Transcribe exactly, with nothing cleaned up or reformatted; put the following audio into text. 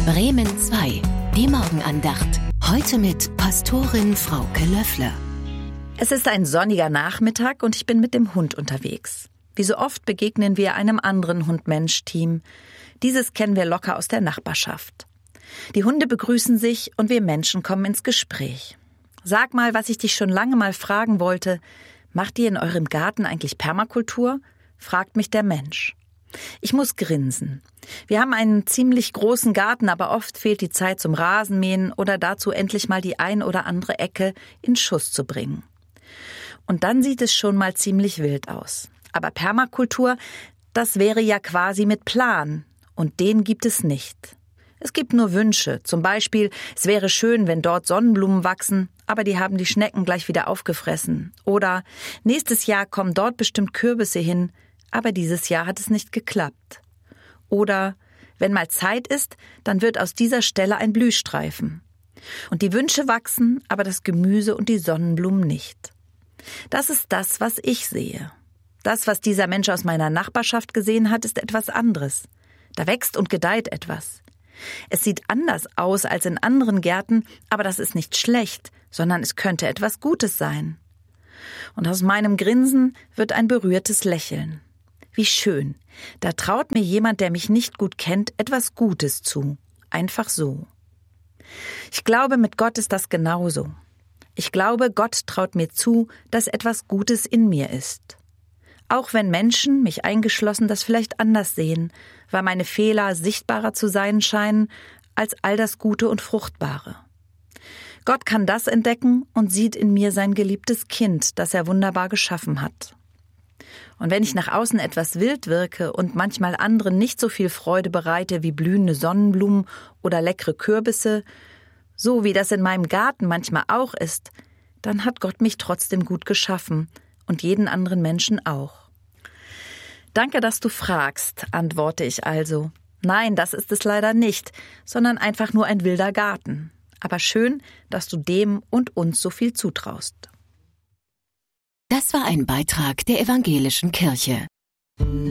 Bremen zwei, die Morgenandacht. Heute mit Pastorin Frauke Löffler. Es ist ein sonniger Nachmittag und ich bin mit dem Hund unterwegs. Wie so oft begegnen wir einem anderen Hund-Mensch-Team. Dieses kennen wir locker aus der Nachbarschaft. Die Hunde begrüßen sich und wir Menschen kommen ins Gespräch. Sag mal, was ich dich schon lange mal fragen wollte. Macht ihr in eurem Garten eigentlich Permakultur? Fragt mich der Mensch. Ich muss grinsen. Wir haben einen ziemlich großen Garten, aber oft fehlt die Zeit zum Rasenmähen oder dazu, endlich mal die ein oder andere Ecke in Schuss zu bringen. Und dann sieht es schon mal ziemlich wild aus. Aber Permakultur, das wäre ja quasi mit Plan. Und den gibt es nicht. Es gibt nur Wünsche. Zum Beispiel, es wäre schön, wenn dort Sonnenblumen wachsen, aber die haben die Schnecken gleich wieder aufgefressen. Oder nächstes Jahr kommen dort bestimmt Kürbisse hin, aber dieses Jahr hat es nicht geklappt. Oder wenn mal Zeit ist, dann wird aus dieser Stelle ein Blühstreifen. Und die Wünsche wachsen, aber das Gemüse und die Sonnenblumen nicht. Das ist das, was ich sehe. Das, was dieser Mensch aus meiner Nachbarschaft gesehen hat, ist etwas anderes. Da wächst und gedeiht etwas. Es sieht anders aus als in anderen Gärten, aber das ist nicht schlecht, sondern es könnte etwas Gutes sein. Und aus meinem Grinsen wird ein berührtes Lächeln. Wie schön, da traut mir jemand, der mich nicht gut kennt, etwas Gutes zu. Einfach so. Ich glaube, mit Gott ist das genauso. Ich glaube, Gott traut mir zu, dass etwas Gutes in mir ist. Auch wenn Menschen, mich eingeschlossen, das vielleicht anders sehen, weil meine Fehler sichtbarer zu sein scheinen als all das Gute und Fruchtbare. Gott kann das entdecken und sieht in mir sein geliebtes Kind, das er wunderbar geschaffen hat. Und wenn ich nach außen etwas wild wirke und manchmal anderen nicht so viel Freude bereite wie blühende Sonnenblumen oder leckere Kürbisse, so wie das in meinem Garten manchmal auch ist, dann hat Gott mich trotzdem gut geschaffen und jeden anderen Menschen auch. Danke, dass du fragst, antworte ich also. Nein, das ist es leider nicht, sondern einfach nur ein wilder Garten. Aber schön, dass du dem und uns so viel zutraust. Das war ein Beitrag der Evangelischen Kirche.